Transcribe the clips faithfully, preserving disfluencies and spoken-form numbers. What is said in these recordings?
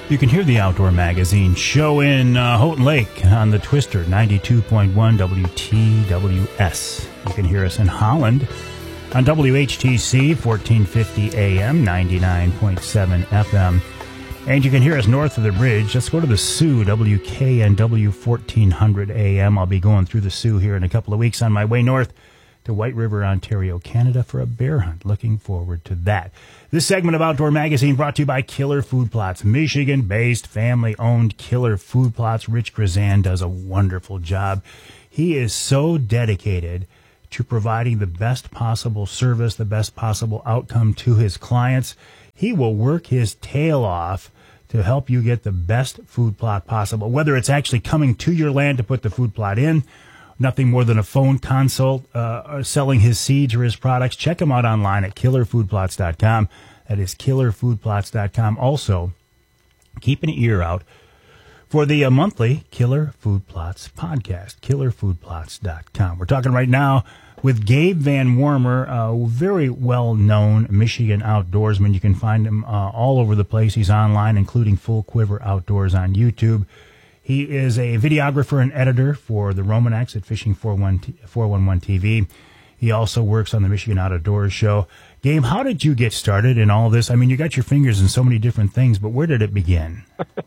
You can hear the Outdoor Magazine show in uh, Houghton Lake on the Twister, ninety-two point one W T W S. You can hear us in Holland on W H T C, fourteen fifty A M, ninety-nine point seven F M. And you can hear us north of the bridge. Let's go to the Sioux, W K N W, fourteen hundred A M. I'll be going through the Sioux here in a couple of weeks on my way north to White River, Ontario, Canada for a bear hunt. Looking forward to that. This segment of Outdoor Magazine brought to you by Killer Food Plots, Michigan-based, family-owned Killer Food Plots. Rich Grazan does a wonderful job. He is so dedicated to providing the best possible service, the best possible outcome to his clients. He will work his tail off to help you get the best food plot possible, whether it's actually coming to your land to put the food plot in, nothing more than a phone consult, uh, selling his seeds or his products. Check him out online at killer food plots dot com. That is killer food plots dot com. Also, keep an ear out for the uh, monthly Killer Food Plots podcast, killer food plots dot com. We're talking right now with Gabe Van Wormer, a very well-known Michigan outdoorsman. You can find him uh, all over the place. He's online, including Full Quiver Outdoors on YouTube. He is a videographer and editor for the Romanax at Fishing four one one T V. He also works on the Michigan Outdoors Show. Gabe, how did you get started in all this? I mean, you got your fingers in so many different things, but where did it begin?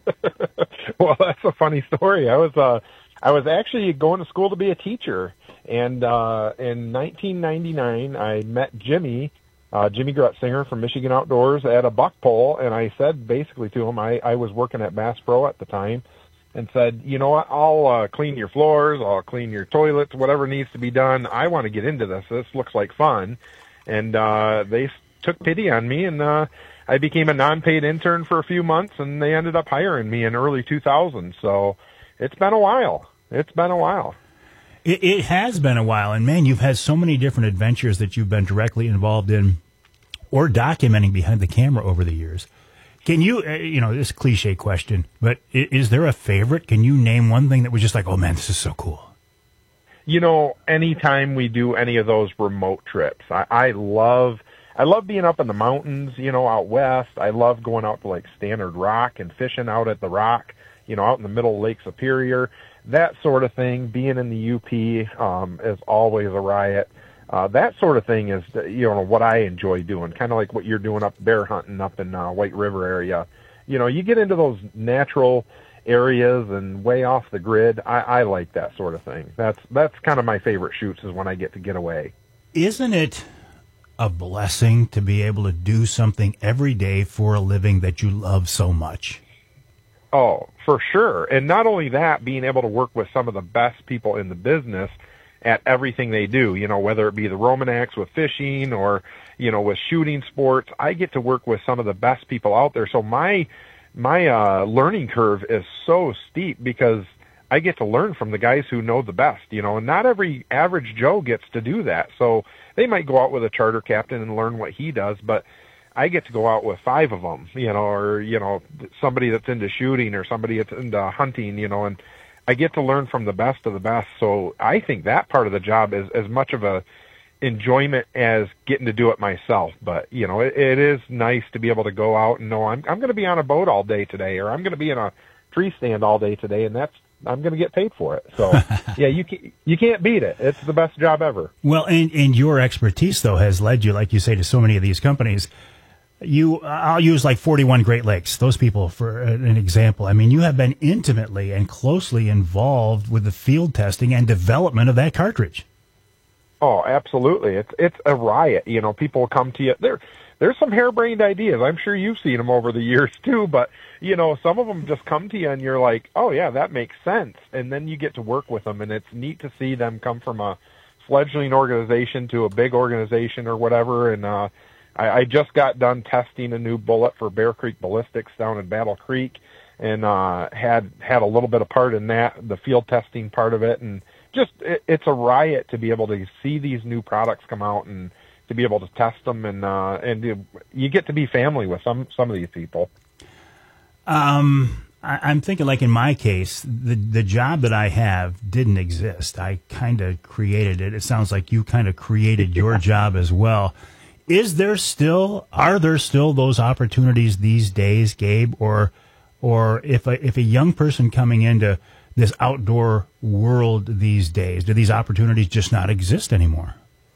Well, that's a funny story. I was uh, I was actually going to school to be a teacher. And uh, in nineteen ninety-nine, I met Jimmy, uh, Jimmy Grutzinger from Michigan Outdoors at a buck pole, and I said basically to him, I, I was working at Bass Pro at the time, and said, you know what, I'll uh, clean your floors, I'll clean your toilets, whatever needs to be done. I want to get into this. This looks like fun. And uh, they took pity on me, and uh, I became a non-paid intern for a few months, and they ended up hiring me in early two thousand. So it's been a while. It's been a while. It, it has been a while, and man, you've had so many different adventures that you've been directly involved in or documenting behind the camera over the years. Can you, uh, you know, this cliche question, but is, is there a favorite? Can you name one thing that was just like, oh man, this is so cool? You know, anytime we do any of those remote trips, I, I love, I love being up in the mountains, you know, out west. I love going out to like Standard Rock and fishing out at the Rock, you know, out in the middle of Lake Superior. That sort of thing, being in the U P um, is always a riot. Uh, that sort of thing is, you know, what I enjoy doing, kind of like what you're doing up bear hunting up in uh, White River area. You know, you get into those natural areas and way off the grid. I, I like that sort of thing. That's that's kind of my favorite shoots is when I get to get away. Isn't it a blessing to be able to do something every day for a living that you love so much? Oh, for sure. And not only that, being able to work with some of the best people in the business at everything they do, you know, whether it be the Romanax with fishing or, you know, with shooting sports, I get to work with some of the best people out there. So my, my, uh, learning curve is so steep because I get to learn from the guys who know the best, you know, and not every average Joe gets to do that. So they might go out with a charter captain and learn what he does, but I get to go out with five of them, you know, or, you know, somebody that's into shooting or somebody that's into hunting, you know, and I get to learn from the best of the best. So I think that part of the job is as much of a enjoyment as getting to do it myself. But, you know, it, it is nice to be able to go out and know I'm, I'm going to be on a boat all day today, or I'm going to be in a tree stand all day today, and that's, I'm going to get paid for it. So, yeah, you can't, you can't beat it. It's the best job ever. Well, and, and your expertise, though, has led you, like you say, to so many of these companies. You, I'll use like forty-one Great Lakes, those people for an example. I mean, you have been intimately and closely involved with the field testing and development of that cartridge. Oh, absolutely. It's, it's a riot. You know, people come to you. There, there's some harebrained ideas. I'm sure you've seen them over the years too, but you know, some of them just come to you and you're like, oh yeah, that makes sense. And then you get to work with them, and it's neat to see them come from a fledgling organization to a big organization or whatever. And, uh, I just got done testing a new bullet for Bear Creek Ballistics down in Battle Creek, and uh, had had a little bit of part in that, the field testing part of it, and just it, it's a riot to be able to see these new products come out and to be able to test them, and uh, and you get to be family with some some of these people. Um, I, I'm thinking, like in my case, the the job that I have didn't exist. I kind of created it. It sounds like you kind of created your yeah. job as well. Is there still, are there still those opportunities these days, Gabe, or or if a, if a young person coming into this outdoor world these days, do these opportunities just not exist anymore?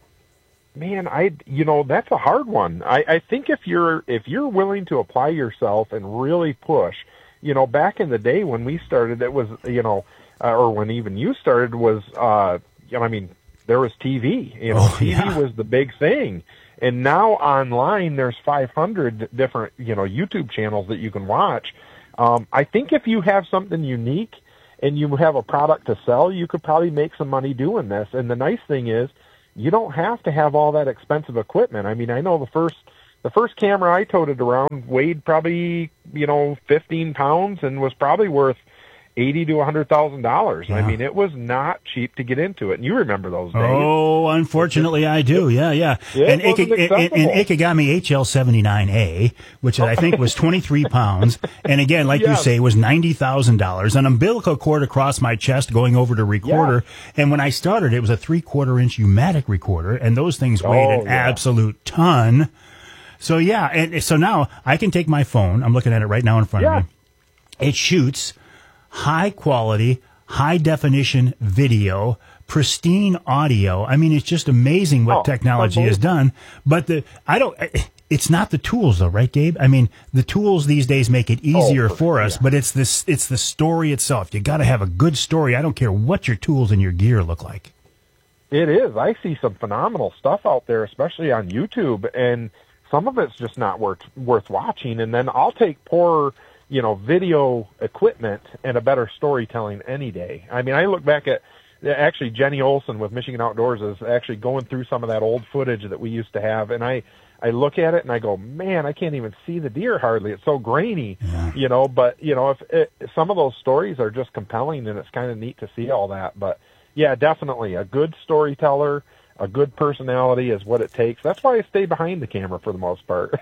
Man, I you know that's a hard one. I, I think if you're if you're willing to apply yourself and really push, you know, back in the day when we started, it was you know, uh, or when even you started was, uh, you know, I mean, there was T V. You know, oh, T V yeah. was the big thing, and now online there's five hundred different you know YouTube channels that you can watch. Um, I think if you have something unique and you have a product to sell, you could probably make some money doing this. And the nice thing is, you don't have to have all that expensive equipment. I mean, I know the first the first camera I toted around weighed probably, you know, fifteen pounds and was probably worth eighty to a hundred thousand dollars. I mean, it was not cheap to get into it. And you remember those days. Oh, unfortunately, I do. Yeah, yeah. It and wasn't Ike, and, and Ikegami H L seventy-nine A, which I think was twenty-three pounds, and again, like Yes. you say, was ninety thousand dollars. An umbilical cord across my chest going over to recorder. And when I started, it was a three-quarter inch U-matic recorder, and those things weighed Oh, an yeah. absolute ton. So yeah, and so now I can take my phone. I'm looking at it right now in front Yeah. of me. It shoots high quality, high definition video, pristine audio. I mean, it's just amazing what Oh, technology has done. But the I don't. It's not the tools, though, right, Gabe? I mean, the tools these days make it easier Oh, for, for- us, yeah. but it's this. It's the story itself. You got to have a good story. I don't care what your tools and your gear look like. It is. I see some phenomenal stuff out there, especially on YouTube, and some of it's just not worth worth watching. And then I'll take poor, you know, video equipment and a better storytelling any day. I mean, I look back at actually Jenny Olson with Michigan Outdoors is actually going through some of that old footage that we used to have, and I I look at it and I go, man, I can't even see the deer hardly. It's so grainy, Yeah. you know. But you know, if it, some of those stories are just compelling, and it's kind of neat to see all that. But yeah, definitely a good storyteller, a good personality is what it takes. That's why I stay behind the camera for the most part.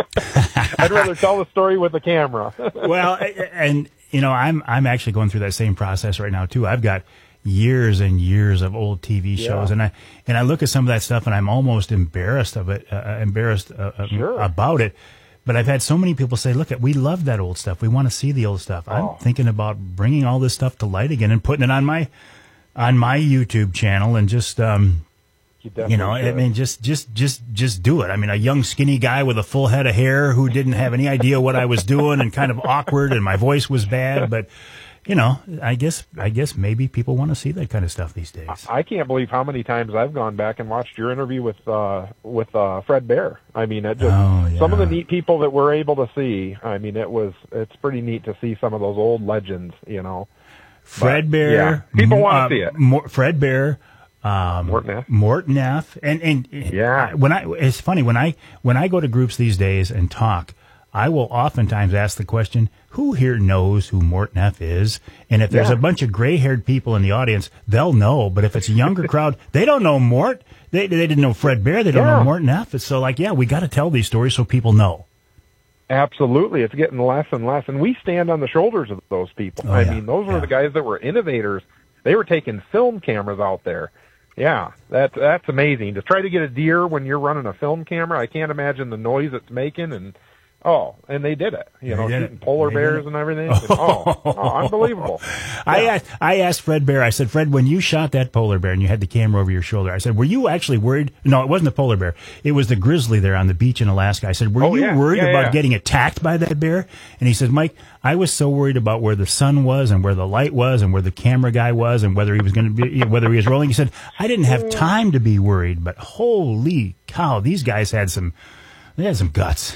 I'd rather tell the story with the camera. Well, and you know, I'm I'm actually going through that same process right now too. I've got years and years of old T V shows, Yeah. and I and I look at some of that stuff, and I'm almost embarrassed of it, uh, embarrassed uh, Sure. about it. But I've had so many people say, "Look, at we love that old stuff. We want to see the old stuff." I'm Oh. thinking about bringing all this stuff to light again and putting it on my on my YouTube channel, and just um, You, you know, definitely I mean, just, just, just, just do it. I mean, a young skinny guy with a full head of hair who didn't have any idea what I was doing and kind of awkward, and my voice was bad. But, you know, I guess, I guess maybe people want to see that kind of stuff these days. I can't believe how many times I've gone back and watched your interview with uh, with uh, Fred Bear. I mean, it just Oh, yeah. some of the neat people that we're able to see. I mean, it was it's pretty neat to see some of those old legends. You know, Fred But, Bear, yeah, people m- wanna uh, see it. Mor- Fred Bear, um, Morton F. Morton F. And and Yeah. when I it's funny when I when I go to groups these days and talk, I will oftentimes ask the question, who here knows who Morton F. is? And if there's Yeah. a bunch of gray-haired people in the audience, they'll know. But if it's a younger crowd, they don't know Mort. They they didn't know Fred Bear. They don't Yeah. know Morton F. It's so like, yeah, we got to tell these stories so people know. Absolutely, it's getting less and less, and we stand on the shoulders of those people. Oh, I yeah, mean, those were yeah. the guys that were innovators. They were taking film cameras out there. Yeah, that's that's amazing. To try to get a deer when you're running a film camera, I can't imagine the noise it's making. And oh, and they did it. You They know, did shooting it. polar They did bears it. and everything. And, oh, oh, unbelievable. I Yeah. asked, I asked Fred Bear, I said, Fred, when you shot that polar bear and you had the camera over your shoulder, I said, were you actually worried? No, it wasn't the polar bear. It was the grizzly there on the beach in Alaska. I said, were Oh, you yeah. worried Yeah, about yeah. getting attacked by that bear? And he said, Mike, I was so worried about where the sun was and where the light was and where the camera guy was and whether he was going to be, whether he was rolling. He said, I didn't have time to be worried, but holy cow, these guys had some, they had some guts.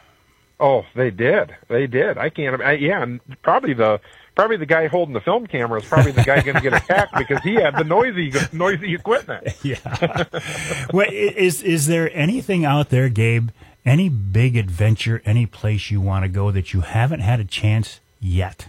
Oh, they did. They did. I can't. I, yeah, and probably the probably the guy holding the film camera is probably the guy going to get attacked because he had the noisy noisy equipment. Yeah. Well, i- is is there anything out there, Gabe? Any big adventure, any place you want to go that you haven't had a chance yet?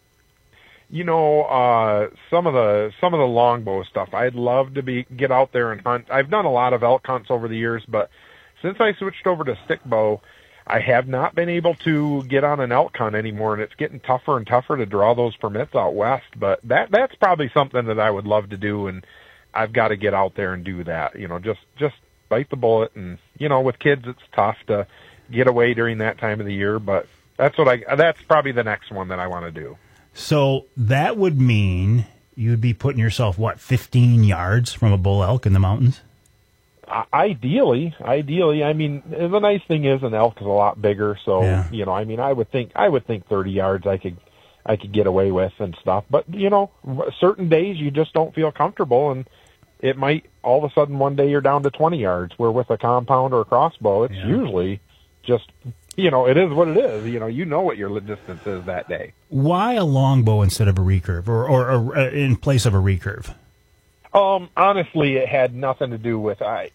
You know, uh, some of the some of the longbow stuff. I'd love to be get out there and hunt. I've done a lot of elk hunts over the years, but since I switched over to stick bow, I have not been able to get on an elk hunt anymore, and it's getting tougher and tougher to draw those permits out west. But that that's probably something that I would love to do, and I've got to get out there and do that. You know, just just bite the bullet. And you know, with kids, it's tough to get away during that time of the year. But that's what I. That's probably the next one that I want to do. So that would mean you'd be putting yourself, what, fifteen yards from a bull elk in the mountains? Uh, ideally, ideally. I mean, the nice thing is an elk is a lot bigger, so yeah. you know. I mean, I would think I would think thirty yards I could I could get away with and stuff. But you know, certain days you just don't feel comfortable, and it might all of a sudden one day you're down to twenty yards. Where with a compound or a crossbow, it's yeah. usually just. You know, it is what it is. You know, you know what your distance is that day. Why a longbow instead of a recurve, or, or, or uh, in place of a recurve? Um, honestly, it had nothing to do with I.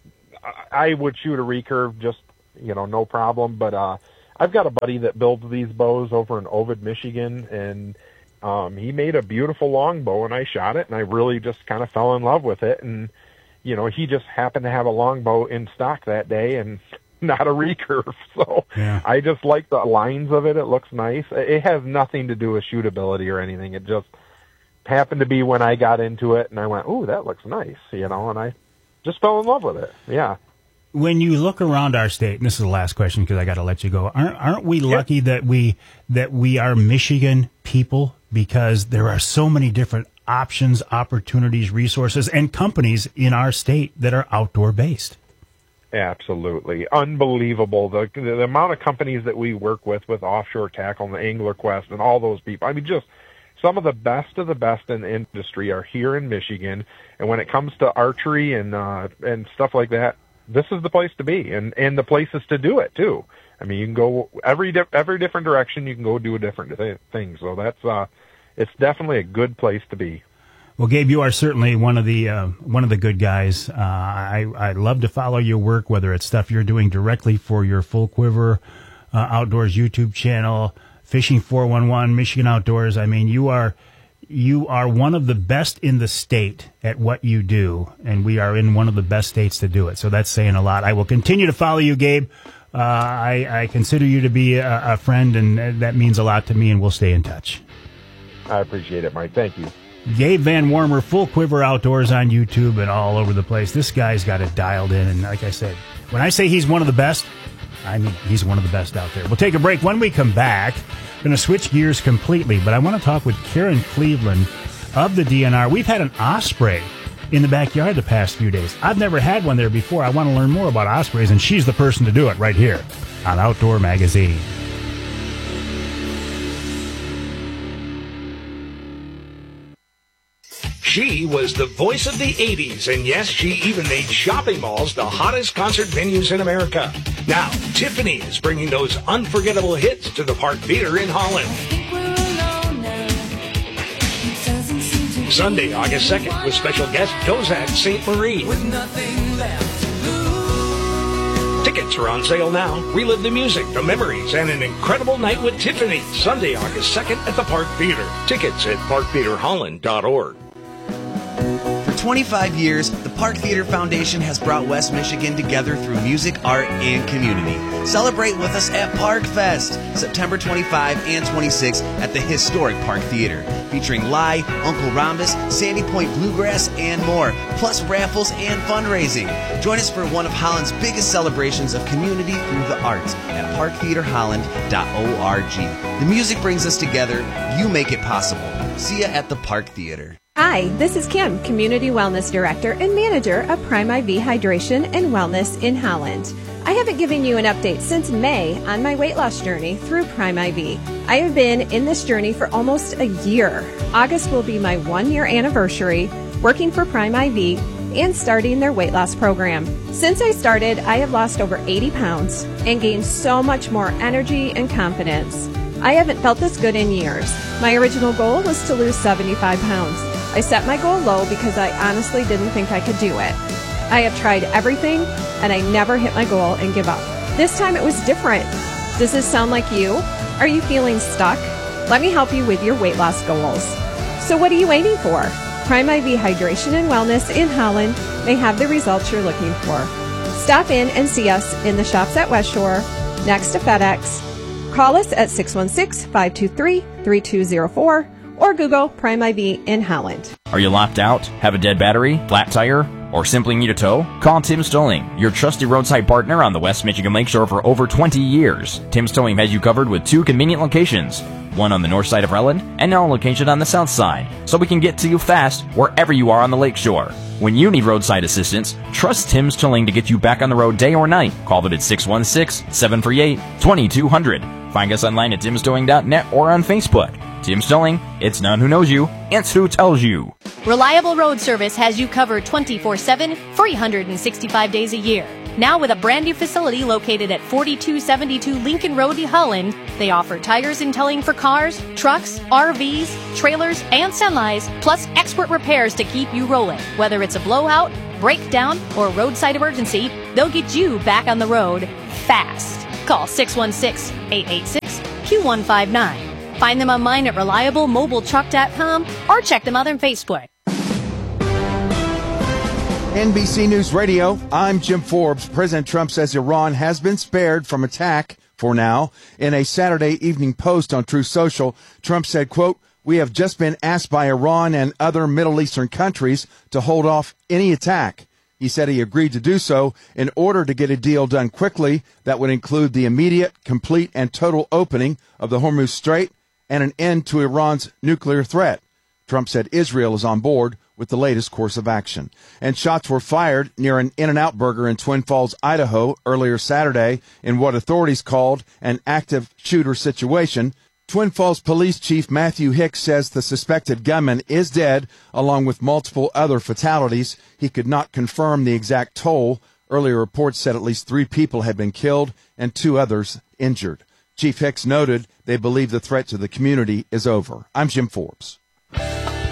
I would shoot a recurve, just you know, no problem. But uh, I've got a buddy that builds these bows over in Ovid, Michigan, and um, he made a beautiful longbow, and I shot it, and I really just kind of fell in love with it. And you know, he just happened to have a longbow in stock that day, and not a recurve, so yeah. I just like the lines of it. It looks nice. It has nothing to do with shootability or anything. It just happened to be when I got into it, and I went, "Ooh, that looks nice," you know, and I just fell in love with it. Yeah. When you look around our state, and this is the last question because I got to let you go. Aren't aren't we lucky yeah. that we that we are Michigan people, because there are so many different options, opportunities, resources, and companies in our state that are outdoor based? Absolutely. Unbelievable. The, the amount of companies that we work with, with Offshore Tackle and the Angler Quest and all those people. I mean, just some of the best of the best in the industry are here in Michigan. And when it comes to archery and, uh, and stuff like that, this is the place to be, and, and the places to do it too. I mean, you can go every, di- every different direction. You can go do a different th- thing. So that's, uh, it's definitely a good place to be. Well, Gabe, you are certainly one of the uh, one of the good guys. Uh, I I love to follow your work, whether it's stuff you're doing directly for your Full Quiver uh, Outdoors YouTube channel, Fishing four one one, Michigan Outdoors. I mean, you are you are one of the best in the state at what you do, and we are in one of the best states to do it. So that's saying a lot. I will continue to follow you, Gabe. Uh, I, I consider you to be a, a friend, and that means a lot to me, and we'll stay in touch. I appreciate it, Mike. Thank you. Gabe Van Wormer, Full Quiver Outdoors on YouTube and all over the place. This guy's got it dialed in. And like I said, when I say he's one of the best, I mean he's one of the best out there. We'll take a break. When we come back, I'm going to switch gears completely. But I want to talk with Karen Cleveland of the D N R. We've had an osprey in the backyard the past few days. I've never had one there before. I want to learn more about ospreys, and she's the person to do it right here on Outdoor Magazine. She was the voice of the eighties, and yes, she even made shopping malls the hottest concert venues in America. Now, Tiffany is bringing those unforgettable hits to the Park Theater in Holland. Sunday, August second, with special guest Dozak Saint Marie. Tickets are on sale now. Relive the music, the memories, and an incredible night with Tiffany. Sunday, August second at the Park Theater. Tickets at park theater holland dot org. For twenty-five years, the Park Theater Foundation has brought West Michigan together through music, art, and community. Celebrate with us at Park Fest, September twenty-fifth and twenty-sixth at the historic Park Theater, featuring Lai, Uncle Rhombus, Sandy Point Bluegrass, and more, plus raffles and fundraising. Join us for one of Holland's biggest celebrations of community through the arts at park theater holland dot org. The music brings us together. You make it possible. See ya at the Park Theater. Hi, this is Kim, Community Wellness Director and Manager of Prime I V Hydration and Wellness in Holland. I haven't given you an update since May on my weight loss journey through Prime I V. I have been in this journey for almost a year. August will be my one-year anniversary working for Prime I V and starting their weight loss program. Since I started, I have lost over eighty pounds and gained so much more energy and confidence. I haven't felt this good in years. My original goal was to lose seventy-five pounds. I set my goal low because I honestly didn't think I could do it. I have tried everything, and I never hit my goal and give up. This time it was different. Does this sound like you? Are you feeling stuck? Let me help you with your weight loss goals. So what are you waiting for? Prime I V Hydration and Wellness in Holland may have the results you're looking for. Stop in and see us in the shops at West Shore, next to FedEx. Call us at six one six, five two three, three two zero four or Google Prime I V in Holland. Are you locked out? Have a dead battery? Flat tire? or simply need a tow? Call Tim's Towing, your trusted roadside partner on the West Michigan Lakeshore for over twenty years. Tim's Towing has you covered with two convenient locations, one on the north side of Relland and now a location on the south side, so we can get to you fast wherever you are on the lakeshore. When you need roadside assistance, trust Tim's Towing to get you back on the road day or night. Call them at six one six, seven three eight, two two zero zero. Find us online at tims towing dot net or on Facebook. Tim's Towing, it's not who knows you, it's who tells you. Reliable Road Service has you covered twenty-four seven, three hundred sixty-five days a year. Now with a brand new facility located at forty-two seventy-two Lincoln Road, Holland, they offer tires and towing for cars, trucks, R Vs, trailers, and semis, plus expert repairs to keep you rolling. Whether it's a blowout, breakdown, or roadside emergency, they'll get you back on the road fast. Call six one six, eight eight six, two one five nine. Find them online at reliable mobile truck dot com or check them out on Facebook. N B C News Radio, I'm Jim Forbes. President Trump says Iran has been spared from attack for now. In a Saturday evening post on Truth Social, Trump said, quote, "We have just been asked by Iran and other Middle Eastern countries to hold off any attack." He said he agreed to do so in order to get a deal done quickly that would include the immediate, complete, and total opening of the Hormuz Strait and an end to Iran's nuclear threat. Trump said Israel is on board with the latest course of action. And shots were fired near an In-N-Out Burger in Twin Falls, Idaho, earlier Saturday in what authorities called an active shooter situation. Twin Falls Police Chief Matthew Hicks says the suspected gunman is dead, along with multiple other fatalities. He could not confirm the exact toll. Earlier reports said at least three people had been killed and two others injured. Chief Hicks noted they believe the threat to the community is over. I'm Jim Forbes.